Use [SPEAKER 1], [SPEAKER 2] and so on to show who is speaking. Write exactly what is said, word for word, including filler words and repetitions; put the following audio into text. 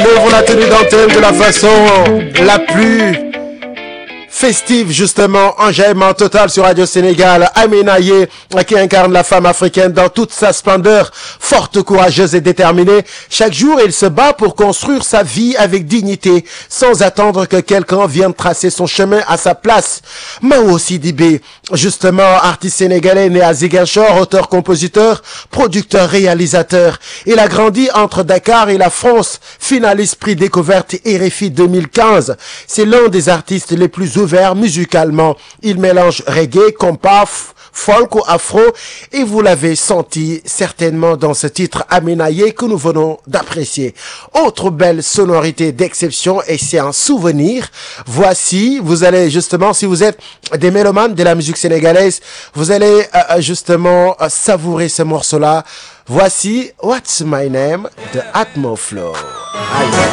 [SPEAKER 1] ouvre la tenue dentelle de la façon la plus festive, justement, enjaillement total sur Radio Sénégal. Amina Yé, qui incarne la femme africaine dans toute sa splendeur, forte, courageuse et déterminée. Chaque jour, elle se bat pour construire sa vie avec dignité, sans attendre que quelqu'un vienne tracer son chemin à sa place. Mao Sidibé, justement, artiste sénégalais né à Ziguinchor, auteur-compositeur, producteur-réalisateur. Il a grandi entre Dakar et la France, finaliste prix découverte R F I deux mille quinze. C'est l'un des artistes les plus ouverts musicalement. Il mélange reggae, compas, folk ou afro, et vous l'avez senti certainement dans ce titre Amina Yé que nous venons d'apprécier. Autre belle sonorité d'exception, et c'est un souvenir. Voici, vous allez justement, si vous êtes des mélomanes de la musique sénégalaise, vous allez euh, justement euh, savourer ce morceau-là. Voici What's My Name de Atmo Flow. Aïe.